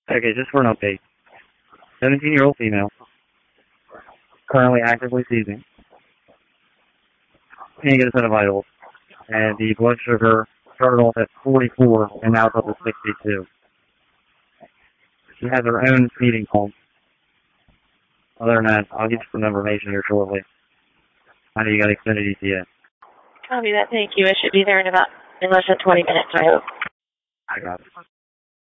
Okay, just for an update. 17-year-old female, currently actively seizing. Can't get a set of vitals. And the blood sugar started off at 44 and now it's up to 62. She has her own feeding pump. Other than that, I'll get you some information here shortly. I know you got extended ETA. Copy that. Thank you. I should be there in less than 20 minutes, I hope. I got it.